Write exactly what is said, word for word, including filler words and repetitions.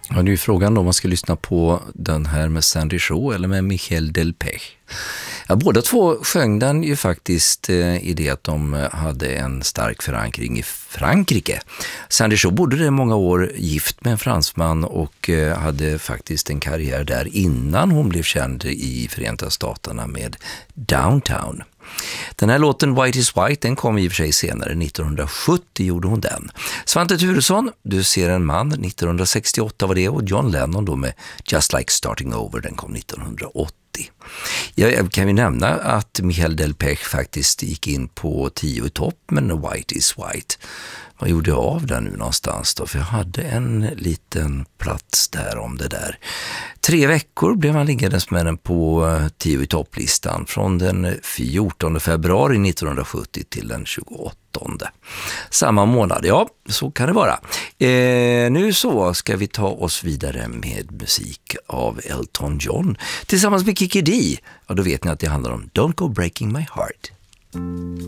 Ja, nu är frågan då om man ska lyssna på den här med Sandy Shaw eller med Michel Delpech. Ja, båda två sjöng den ju faktiskt eh, i det att de hade en stark förankring i Frankrike. Sandy Shaw bodde där många år gift med en fransman och eh, hade faktiskt en karriär där innan hon blev känd i Förenta Staterna med Downtown. Den här låten White is White, den kom i och för sig senare, nittonhundrasjuttio gjorde hon den. Svante Thuresson, Du ser en man, nittonhundrasextioåtta var det, och John Lennon då med Just Like Starting Over, den kom nittonhundraåttio. Jag kan ju nämna att Michel Delpech faktiskt gick in på tio i topp med White is White. Vad gjorde jag av den nu någonstans då? För jag hade en liten plats där om det där. Tre veckor blev han liggandes med den på tio i topplistan från den fjortonde februari nittonhundrasjuttio till den tjugoåttonde. Samma månad, ja, så kan det vara. Eh, nu så ska vi ta oss vidare med musik av Elton John tillsammans med Kiki Dee. Ja, då vet ni att det handlar om Don't Go Breaking My Heart.